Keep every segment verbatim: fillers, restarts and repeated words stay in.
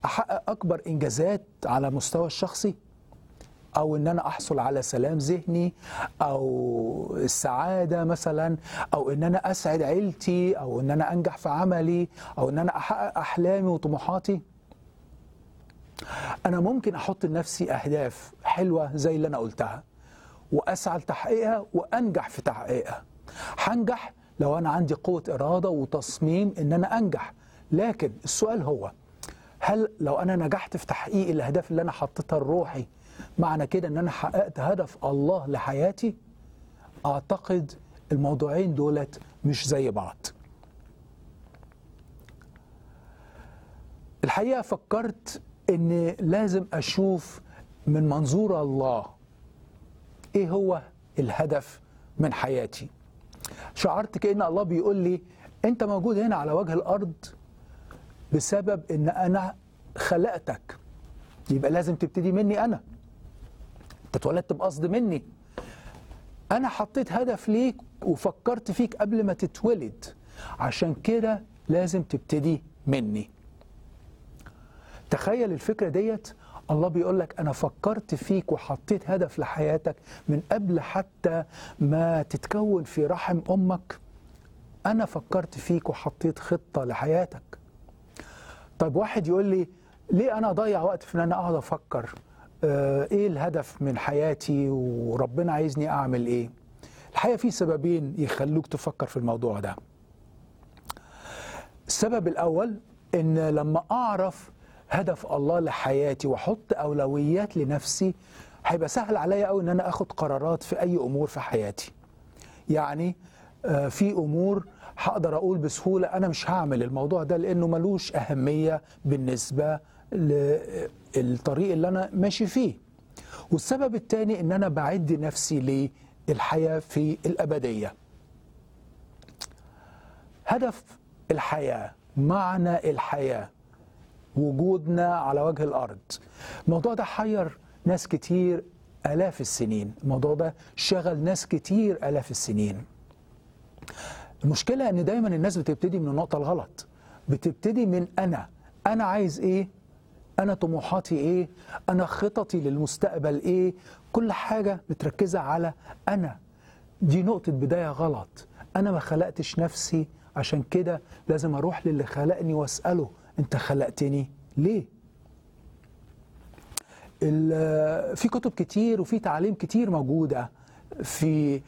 احقق اكبر انجازات على مستوى الشخصي، او ان انا احصل على سلام ذهني او السعاده مثلا، او ان انا اسعد عيلتي، او ان انا انجح في عملي، او ان انا احقق احلامي وطموحاتي. انا ممكن احط لنفسي اهداف حلوه زي اللي انا قلتها واسعى لتحقيقها وانجح في تحقيقها. هنجح لو انا عندي قوه اراده وتصميم ان انا انجح. لكن السؤال هو، هل لو انا نجحت في تحقيق الاهداف اللي انا حطيتها الروحي معنى كده ان انا حققت هدف الله لحياتي؟ اعتقد الموضوعين دولت مش زي بعض. الحقيقه فكرت ان لازم اشوف من منظور الله ايه هو الهدف من حياتي. شعرت كأن الله بيقول لي انت موجود هنا على وجه الارض بسبب ان انا خلقتك، يبقى لازم تبتدي مني انا. انت اتولدت بقصد مني، انا حطيت هدف ليك وفكرت فيك قبل ما تتولد، عشان كده لازم تبتدي مني. تخيل الفكرة ديت، الله بيقول لك أنا فكرت فيك وحطيت هدف لحياتك من قبل حتى ما تتكون في رحم أمك. أنا فكرت فيك وحطيت خطة لحياتك. طيب واحد يقول لي ليه أنا أضيع وقت في أن أنا أقعد أفكر آه إيه الهدف من حياتي وربنا عايزني أعمل إيه؟ الحقيقة في سببين يخلوك تفكر في الموضوع ده. السبب الأول إن لما أعرف هدف الله لحياتي واحط اولويات لنفسي، هيبقى سهل عليا قوي ان انا اخد قرارات في اي امور في حياتي. يعني في امور هقدر اقول بسهوله انا مش هعمل الموضوع ده لانه ملوش اهميه بالنسبه للطريق اللي انا ماشي فيه. والسبب الثاني ان انا بعد نفسي للحياه في الابديه. هدف الحياه، معنى الحياه، وجودنا على وجه الأرض. الموضوع ده حير ناس كتير آلاف السنين، الموضوع ده شغل ناس كتير آلاف السنين. المشكلة أن دايما الناس بتبتدي من النقطة الغلط، بتبتدي من أنا أنا عايز إيه؟ أنا طموحاتي إيه؟ أنا خططي للمستقبل إيه؟ كل حاجة متركزة على أنا. دي نقطة بداية غلط. أنا ما خلقتش نفسي، عشان كده لازم أروح للي خلقني وأسأله أنت خلقتني ليه؟ في كتب كتير وفي تعاليم كتير موجودة في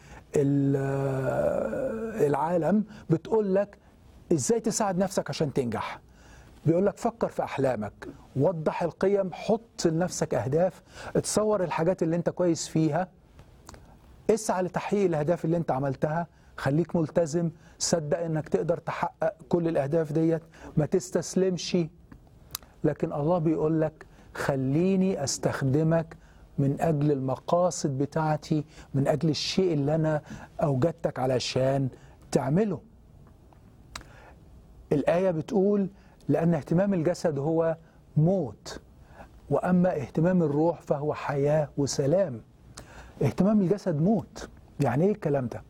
العالم بتقول لك إزاي تساعد نفسك عشان تنجح. بيقول لك فكر في أحلامك، وضح القيم، حط لنفسك أهداف، اتصور الحاجات اللي أنت كويس فيها، اسعى لتحقيق الأهداف اللي أنت عملتها، خليك ملتزم، صدق انك تقدر تحقق كل الاهداف ديت، ما تستسلمش. لكن الله بيقول لك خليني استخدمك من اجل المقاصد بتاعتي، من اجل الشيء اللي انا اوجدتك علشان تعمله. الآية بتقول لأن اهتمام الجسد هو موت، وأما اهتمام الروح فهو حياة وسلام. اهتمام الجسد موت. يعني ايه الكلام ده؟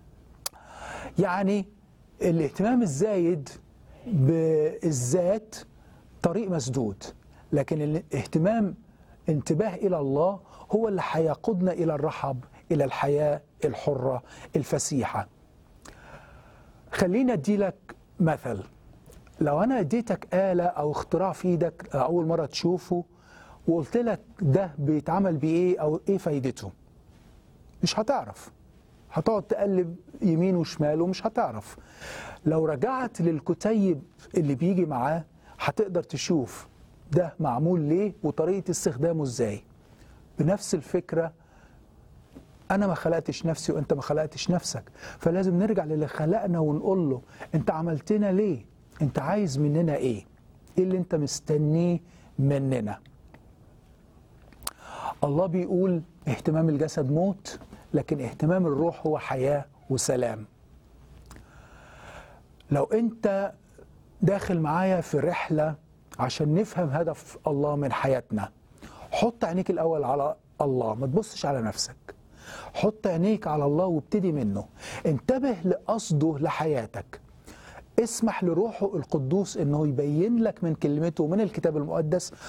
يعني الاهتمام الزايد بالذات طريق مسدود، لكن الاهتمام انتباه إلى الله هو اللي هيقودنا إلى الرحب، إلى الحياة الحرة الفسيحة. خلينا أدي لك مثل. لو أنا اديتك آلة أو اختراع في إيدك أول مرة تشوفه وقلت لك ده بيتعمل بإيه أو إيه فايدته، مش هتعرف. هتقعد تقلب يمين وشمال ومش هتعرف. لو رجعت للكتيب اللي بيجي معاه هتقدر تشوف ده معمول ليه وطريقة استخدامه ازاي. بنفس الفكرة، أنا ما خلقتش نفسي وأنت ما خلقتش نفسك، فلازم نرجع للي خلقنا ونقول له أنت عملتنا ليه؟ أنت عايز مننا إيه؟ إيه اللي أنت مستنيه مننا؟ الله بيقول اهتمام الجسد موت، لكن اهتمام الروح هو حياة وسلام. لو أنت داخل معايا في رحلة عشان نفهم هدف الله من حياتنا، حط عينيك الأول على الله، ما تبصش على نفسك. حط عينيك على الله وابتدي منه. انتبه لقصده لحياتك. اسمح لروحه القدوس انه يبين لك من كلمته ومن الكتاب المقدس